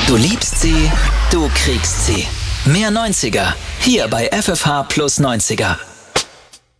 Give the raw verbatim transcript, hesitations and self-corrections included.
Du liebst sie, du kriegst sie. Mehr neunziger, hier bei F F H plus neunziger.